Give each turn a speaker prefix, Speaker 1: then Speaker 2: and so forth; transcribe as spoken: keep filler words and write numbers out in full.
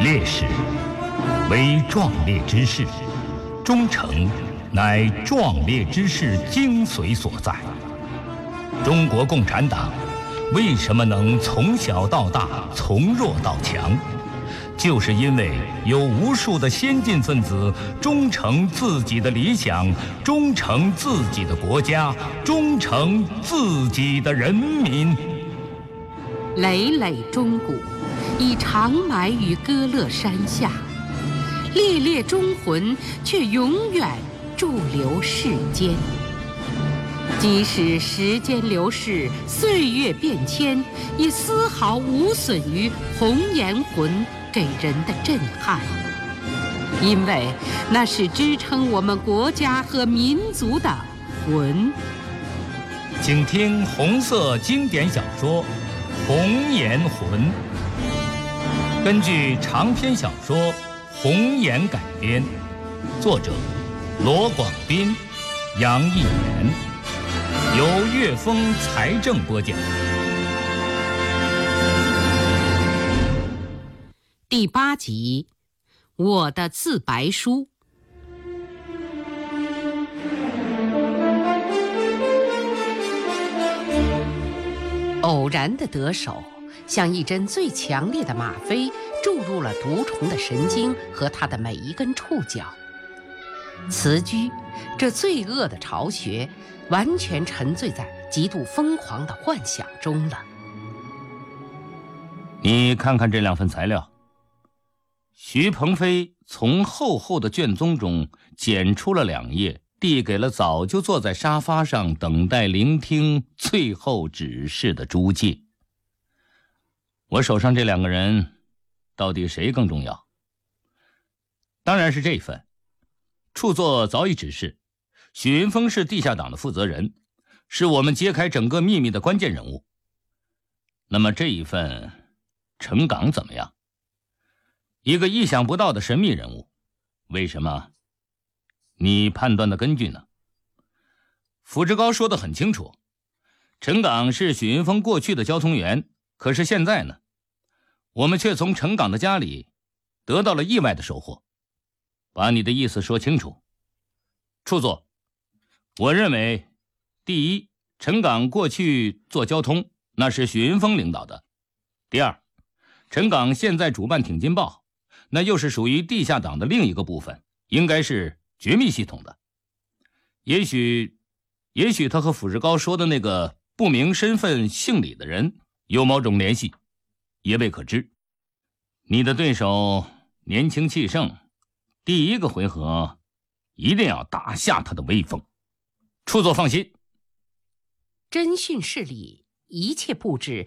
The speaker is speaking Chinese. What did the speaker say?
Speaker 1: 烈士，为壮烈之士；忠诚，乃壮烈之士精髓所在。中国共产党为什么能从小到大，从弱到强？就是因为有无数的先进分子忠诚自己的理想，忠诚自己的国家，忠诚自己的人民。
Speaker 2: 累累忠骨，已长埋于歌乐山下，烈烈忠魂却永远驻留世间。即使时间流逝，岁月变迁，也丝毫无损于红颜魂给人的震撼，因为那是支撑我们国家和民族的魂。
Speaker 1: 请听红色经典小说《红颜魂》，根据长篇小说《红颜》改编，作者罗广斌、杨逸言，由岳峰、财政播讲。
Speaker 2: 第八集，我的自白书。偶然的得手，像一针最强烈的吗啡，注入了毒虫的神经和他的每一根触角。雌居，这罪恶的巢穴，完全沉醉在极度疯狂的幻想中了。
Speaker 1: 你看看这两份材料。徐鹏飞从厚厚的卷宗中捡出了两页，递给了早就坐在沙发上等待聆听最后指示的朱介。我手上这两个人，到底谁更重要？当然是这份。处座早已指示，许云峰是地下党的负责人，是我们揭开整个秘密的关键人物。那么这一份，陈岗怎么样？一个意想不到的神秘人物，为什么？你判断的根据呢？福志高说得很清楚，陈岗是许云峰过去的交通员，可是现在呢，我们却从陈岗的家里得到了意外的收获。把你的意思说清楚。处座，我认为，第一，陈岗过去做交通，那是许云峰领导的；第二，陈岗现在主办挺进报，那又是属于地下党的另一个部分，应该是绝密系统的。也许也许他和傅志高说的那个不明身份姓李的人有某种联系，也未可知。你的对手年轻气盛，第一个回合一定要打下他的威风。处座放心。
Speaker 2: 侦讯室里一切布置